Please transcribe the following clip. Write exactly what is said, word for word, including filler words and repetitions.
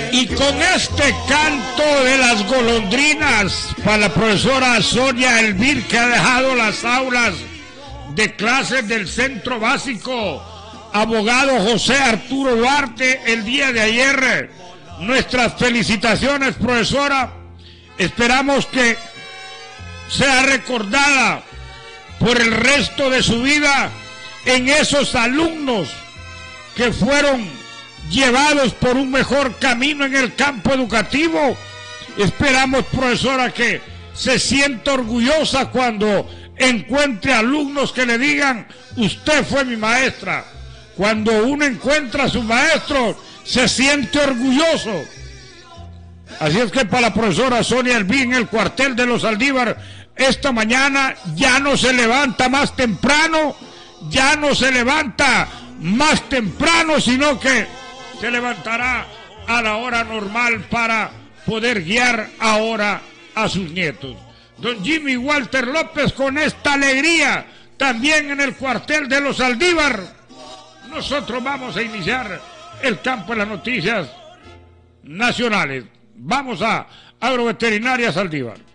Y con este canto de las golondrinas para la profesora Sonia Elvir, que ha dejado las aulas de clases del centro básico abogado José Arturo Duarte el día de ayer, nuestras felicitaciones, profesora. Esperamos que sea recordada por el resto de su vida en esos alumnos que fueron llevados por un mejor camino en el campo educativo. Esperamos, profesora, que se sienta orgullosa cuando encuentre alumnos que le digan: usted fue mi maestra. Cuando uno encuentra a su maestro, se siente orgulloso. Así es que para la profesora Sonia Elvir, en el cuartel de los Saldívar, esta mañana ya no se levanta más temprano, ya no se levanta más temprano, sino que se levantará a la hora normal para poder guiar ahora a sus nietos. Don Jimmy Walter López, con esta alegría, también en el cuartel de los Saldívar. Nosotros vamos a iniciar el campo de las noticias nacionales. Vamos a Agroveterinaria Saldívar.